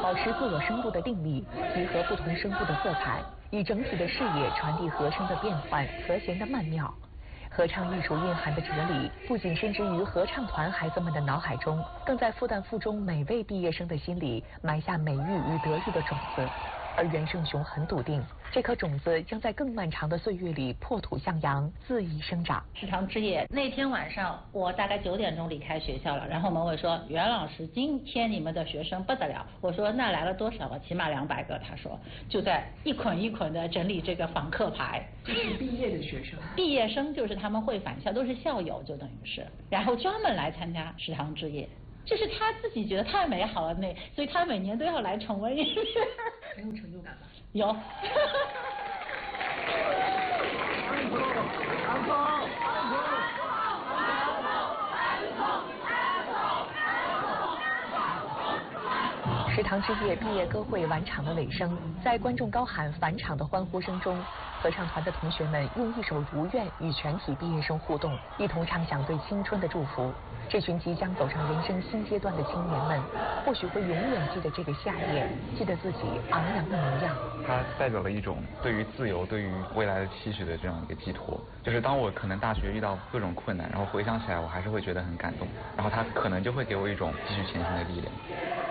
保持自我声部的定力，集合不同声部的色彩，以整体的视野传递和声的变换、和弦的曼妙。合唱艺术蕴含的哲理，不仅深植于合唱团孩子们的脑海中，更在复旦附中每位毕业生的心里埋下美誉与得意的种子。而袁胜雄很笃定，这颗种子将在更漫长的岁月里破土向阳，恣意生长。 食堂之夜那天晚上，我大概9点钟离开学校了，然后门卫说：“袁老师，今天你们的学生不得了。”我说：“那来了多少啊？起码200个。”他说：“就在一捆一捆的整理这个访客牌。” 这是毕业的学生， 毕业生就是他们会返校，都是校友，就等于是，然后专门来参加食堂之夜。这是他自己觉得太美好了，所以他每年都要来重温一遍。 很有成就感吧？ 有。食堂之夜毕业歌会晚场的尾声，在观众高喊返场的欢呼声中，合唱团的同学们用一首《如愿》与全体毕业生互动，一同唱响对青春的祝福。这群即将走上人生新阶段的青年们，或许会永远记得这个夏夜，记得自己昂扬的模样。 它代表了一种对于自由、对于未来的期许的这样一个寄托。就是当我可能大学遇到各种困难，然后回想起来，我还是会觉得很感动，然后它可能就会给我一种继续前行的力量。